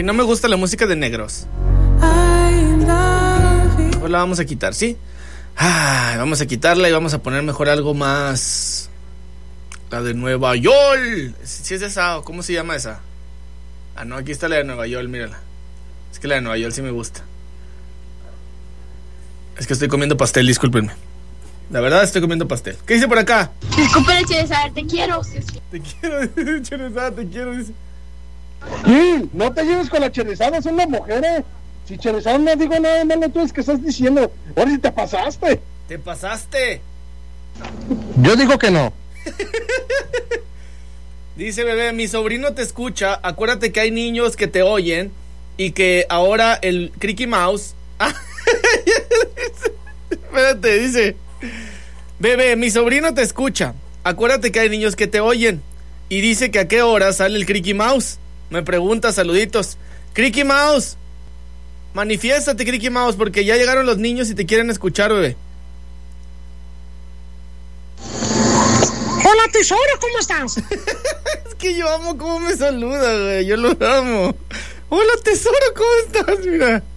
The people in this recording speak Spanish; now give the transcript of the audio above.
no me gusta la música de negros. Mejor la vamos a quitar, ¿sí? Vamos a quitarla y vamos a poner mejor algo más. La de Nueva York. ¿Sí es esa? ¿Cómo se llama esa? No, aquí está la de Nueva York, mírala. Es que la de Nueva York sí me gusta. Es que estoy comiendo pastel, discúlpenme. La verdad estoy comiendo pastel. ¿Qué dice por acá? Disculpen, Cherezada, te quiero. Te quiero, Cherezada, te quiero, dice. No te lleves con la Cherezada, son las mujeres. Si Cherezada no digo nada malo, tú es que estás diciendo. Ahora sí te pasaste. ¿Te pasaste? Yo digo que no. Dice bebé, mi sobrino te escucha. Acuérdate que hay niños que te oyen y que ahora el Cricky Mouse. Espérate, dice. Bebé, mi sobrino te escucha. Acuérdate que hay niños que te oyen. Y dice que a qué hora sale el Cricky Mouse. Me pregunta, saluditos. Cricky Mouse, manifiéstate, Cricky Mouse, porque ya llegaron los niños y te quieren escuchar, bebé. Hola, tesoro, ¿cómo estás? Es que yo amo cómo me saluda, güey. Yo lo amo. Hola, tesoro, ¿cómo estás? Mira.